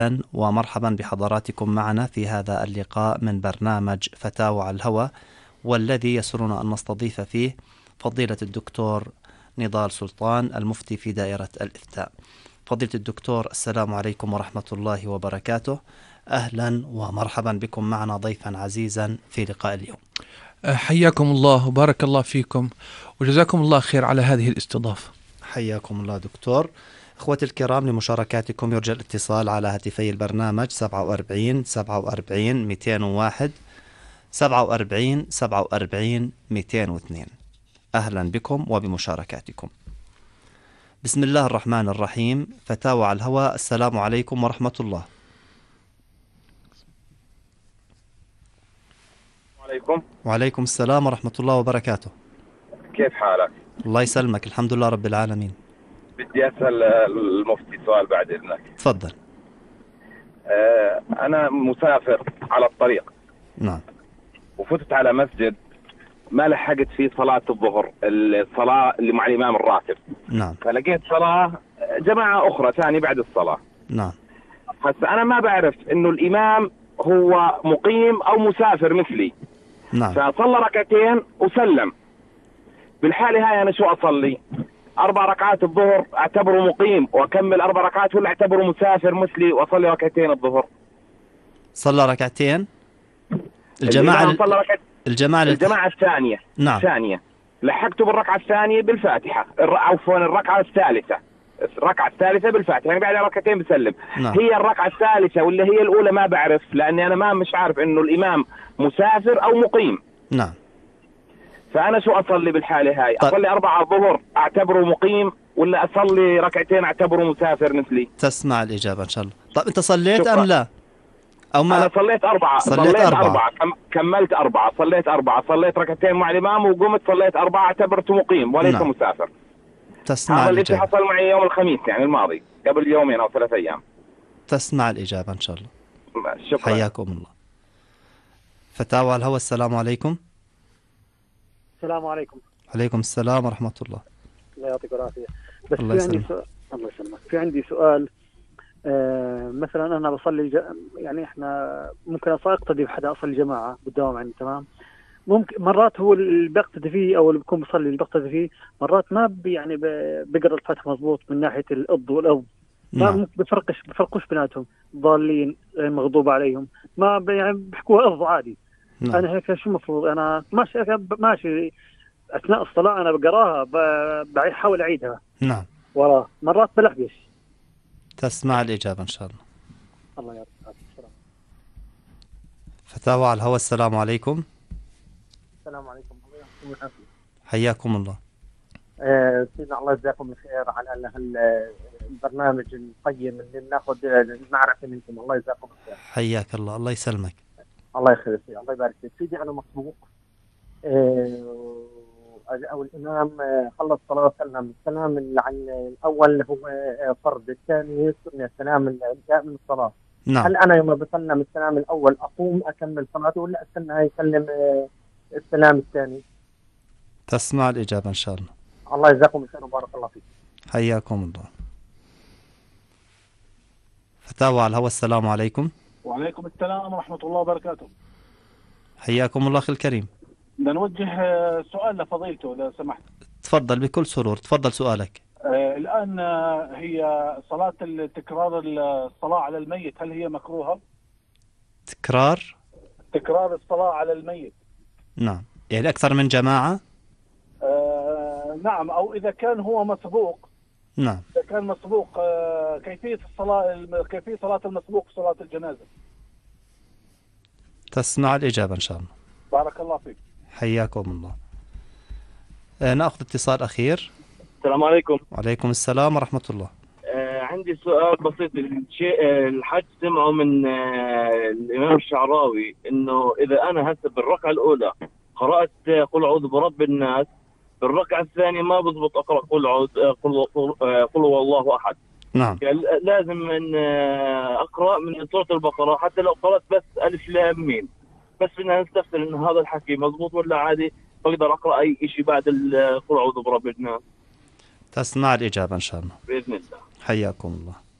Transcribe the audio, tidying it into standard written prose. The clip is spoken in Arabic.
ومرحبا بحضراتكم معنا في هذا اللقاء من برنامج فتاوى على الهوى، والذي يسرنا أن نستضيف فيه فضيلة الدكتور نضال سلطان المفتي في دائرة الإفتاء. فضيلة الدكتور، السلام عليكم ورحمة الله وبركاته. أهلا ومرحبا بكم معنا ضيفا عزيزا في لقاء اليوم. حياكم الله وبارك الله فيكم وجزاكم الله خير على هذه الاستضافة. حياكم الله دكتور. أخوتي الكرام، لمشاركاتكم يرجى الاتصال على هاتفي البرنامج 47 47 201 47 47 202. أهلا بكم وبمشاركاتكم. بسم الله الرحمن الرحيم. فتاوى على الهوى. السلام عليكم ورحمة الله. وعليكم السلام ورحمة الله وبركاته. كيف حالك؟ الله يسلمك، الحمد لله رب العالمين. بدي أسأل المفتي سؤال بعد إذنك. تفضل. أنا مسافر على الطريق. نعم. وفتت على مسجد ما لحقت فيه صلاة الظهر، الصلاة اللي مع الإمام الراتب. نعم. فلقيت صلاة جماعة أخرى ثاني بعد الصلاة. نعم. هسه أنا ما بعرف إنه الإمام هو مقيم أو مسافر مثلي. نعم. فصلى ركعتين وسلم. بالحالة هاي أنا شو أصلي؟ 4 ركعات الظهر اعتبره مقيم واكمل 4 ركعات، ولا اعتبره مسافر مثلي واصلي ركعتين الظهر؟ صلى ركعتين. الجماعة الثانية. نعم. الثانية لحقته بالركعة الثانية بالفاتحة، عفوا الركعة الثالثة. الركعة الثالثة بالفاتحة، يعني بعد ركعتين بسلم. نعم. هي الركعة الثالثة ولا هي الأولى ما بعرف، لأني أنا ما مش عارف إنه الإمام مسافر أو مقيم. نعم. فأنا شو أصلي بالحالة هاي؟ أصلي 4 ظهر أعتبره مقيم، ولا أصلي ركعتين أعتبره مسافر مثلي؟ تسمع الإجابة إن شاء الله. طب أنت صليت شكرا. أم لا؟ أو ما؟ أنا صليت 4. صليت 4. كملت 4. صليت 4. صليت ركعتين مع الإمام وقمت صليت 4، اعتبرته مقيم وليس نعم. مسافر. تسمع هذا اللي الإجابة. حصل معي يوم الخميس يعني الماضي، قبل يومين أو 3 أيام. تسمع الإجابة إن شاء الله. شكرا. حياكم الله. فتاوى على الهوى. السلام عليكم. السلام عليكم. عليكم السلام ورحمة الله. الله يعطيك العافية. بس الله في عندي سؤال. الله يسلمك. في عندي سؤال. مثلا أنا بصلي يعني إحنا ممكن أقتدي بحدا، أصلي جماعة بالدوام عندي، تمام. ممكن مرات هو اللي بقتدي فيه أو اللي بكون بصلي اللي بقتدي فيه مرات ما يعني بقرأ الفاتحة مضبوط من ناحية الأض والأض. ما نعم. بفرقوش بيناتهم، ضالين، مغضوب عليهم، ما يعني بيحكوها أض عادي. نعم. أنا هيك شو المفروض؟ أنا ماشي أثناء الصلاة أنا بقراها، بحاول أعيدها. نعم. وراه مرات بلحقش. تسمع الإجابة إن شاء الله. الله يعطيك العافية. فتاوى على الهوى. السلام عليكم. السلام عليكم. الله يعطيكم العافية. حياكم الله. سيدنا الله يجزاكم الخير على البرنامج القيم اللي ناخذ المعرفة منكم. الله يجزاكم الخير. حياك الله. الله يسلمك. الله يخليك. الله يبارك فيك. سيدي أنا مسبوق أو الإمام خلص صلاة وسلم. السلام الأول هو فرض، الثاني سنة، السلام الانتهاء من الصلاة. نعم. هل أنا يوم بسلم السلام الأول أقوم أكمل صلاتي، ولا أستنى يسلم السلام الثاني؟ تسمع الإجابة إن شاء الله. الله يجزاكم الخير وبارك الله فيك. حياكم الله. فتاوى على الهوى. السلام عليكم. وعليكم السلام ورحمة الله وبركاته. حياكم الله أخي الكريم. بدنا نوجه سؤال لفضيلته لو سمحت. تفضل بكل سرور. تفضل سؤالك. الآن هي صلاة تكرار الصلاة على الميت، هل هي مكروهة؟ تكرار الصلاة على الميت. نعم، يعني أكثر من جماعة. نعم، أو إذا كان هو مسبوق. نعم. إذا كان مسبوق كيفية صلاة المسبوق صلاة الجنازة. تسمع الإجابة إن شاء الله. بارك الله فيك. حياكم الله. نأخذ اتصال أخير. السلام عليكم. وعليكم السلام ورحمة الله. عندي سؤال بسيط. الحج سمعوا من الإمام الشعراوي إنه إذا أنا هسه بالركعة الأولى قرأت قل أعوذ برب الناس، بالركعة الثانية ما بضبط أقرأ قل هو الله أحد. نعم. يعني لازم أن أقرأ من سورة البقرة، حتى لو قرأت بس ألف لام ميم. بس بدنا نستفسر إن هذا الحكي مضبوط ولا عادي بقدر أقرأ أي شيء بعد قل أعوذ برب الناس؟ تسمع الإجابة إن شاء الله بإذن الله. حياكم الله.